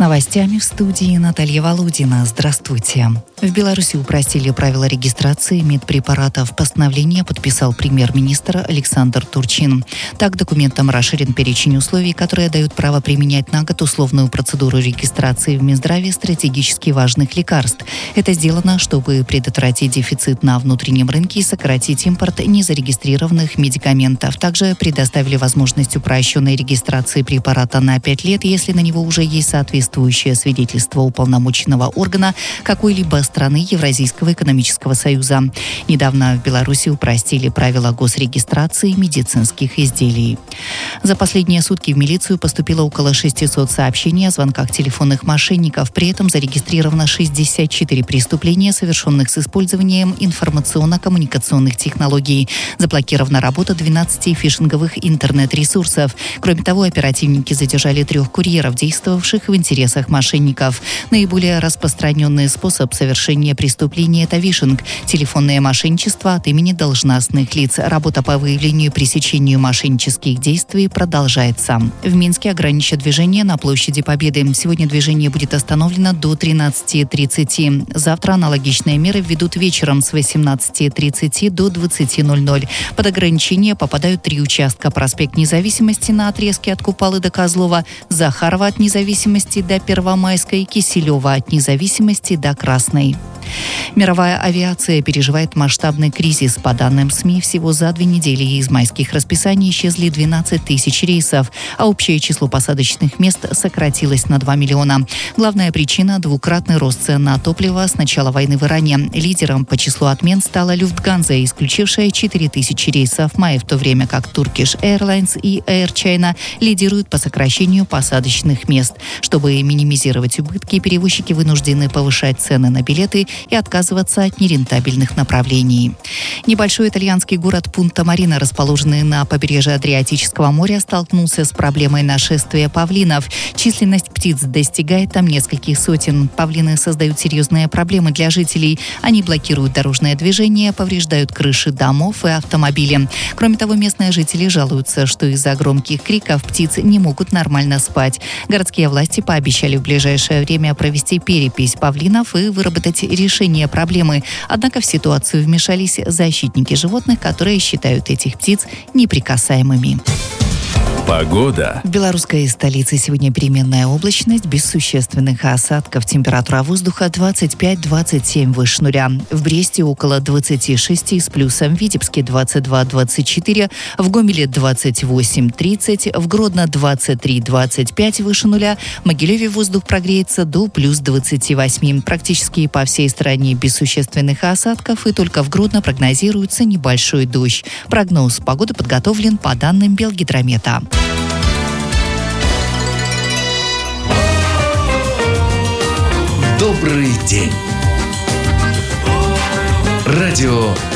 новостями в студии Наталья Володина. Здравствуйте. В Беларуси упростили правила регистрации медпрепаратов. Постановление подписал премьер-министр Александр Турчин. Так, документом расширен перечень условий, которые дают право применять на год условную процедуру регистрации в Минздраве стратегически важных лекарств. Это сделано, чтобы предотвратить дефицит на внутреннем рынке и сократить импорт незарегистрированных медикаментов. Также предоставили возможность упрощенной регистрации препарата на 5 лет, если на него уже есть соответствующее свидетельство уполномоченного органа какой-либо страны Евразийского экономического союза. Недавно в Беларуси упростили правила госрегистрации медицинских изделий. За последние сутки в милицию поступило около 600 сообщений о звонках телефонных мошенников. При этом зарегистрировано 64 преступления, совершенных с использованием информационно-коммуникационных технологий. Заблокирована работа 12 фишинговых интернет-ресурсов. Кроме того, оперативники задержали 3 курьеров, действовавших в интересах мошенников. Наиболее распространенный способ совершения преступления – это фишинг – телефонное мошенничество от имени должностных лиц. Работа по выявлению и пресечению мошеннических действий продолжается. В Минске ограничат движение на площади Победы. Сегодня движение будет остановлено до 13:30. Завтра аналогичные меры введут вечером с 18:30 до 20:00. Под ограничение попадают 3 участка: проспект Независимости на отрезке от Купалы до Козлова, Захарова от Независимости до Первомайской, Киселева от Независимости до Красной. Мировая авиация переживает масштабный кризис. По данным СМИ, всего за 2 недели из майских расписаний исчезли 12 тысяч рейсов, а общее число посадочных мест сократилось на 2 миллиона. Главная причина – двукратный рост цен на топливо с начала войны в Иране. Лидером по числу отмен стала Люфтганза, исключившая 4 тысячи рейсов в мае, в то время как Turkish Airlines и Air China лидируют по сокращению посадочных мест. Чтобы минимизировать убытки, перевозчики вынуждены повышать цены на билеты и отказываться от нерентабельных направлений. Небольшой итальянский город Пунта-Марина, расположенный на побережье Адриатического моря, столкнулся с проблемой нашествия павлинов. Численность птиц достигает там нескольких сотен. Павлины создают серьезные проблемы для жителей. Они блокируют дорожное движение, повреждают крыши домов и автомобили. Кроме того, местные жители жалуются, что из-за громких криков птицы не могут нормально спать. Городские власти пообещали в ближайшее время провести перепись павлинов и выработать решение проблемы. Однако в ситуацию вмешались защитники животных, которые считают этих птиц неприкасаемыми. Погода. В белорусской столице сегодня переменная облачность, без существенных осадков. Температура воздуха 25-27 выше нуля. В Бресте около 26 с плюсом, в Витебске 22-24, в Гомеле 28-30, в Гродно 23-25 выше нуля, в Могилеве воздух прогреется до плюс 28. Практически по всей стране без существенных осадков, и только в Гродно прогнозируется небольшой дождь. Прогноз погоды подготовлен по данным Белгидромета. Добрый день. Радио